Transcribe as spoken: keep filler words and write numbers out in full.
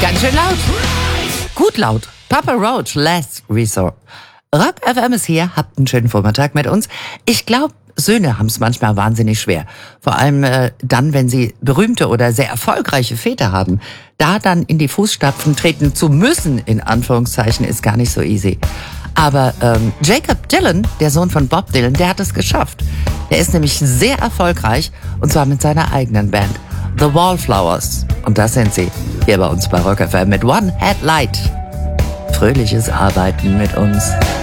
Ganz schön laut. Gut laut. Papa Roach, Last Resort. Rock F M ist hier. Habt einen schönen Vormittag mit uns. Ich glaube, Söhne haben es manchmal wahnsinnig schwer. Vor allem äh, dann, wenn sie berühmte oder sehr erfolgreiche Väter haben. Da dann in die Fußstapfen treten zu müssen, in Anführungszeichen, ist gar nicht so easy. Aber ähm, Jacob Dylan, der Sohn von Bob Dylan, der hat es geschafft. Der ist nämlich sehr erfolgreich, und zwar mit seiner eigenen Band, The Wallflowers. Und das sind sie, hier bei uns bei Rock F M mit One Headlight. Fröhliches Arbeiten mit uns.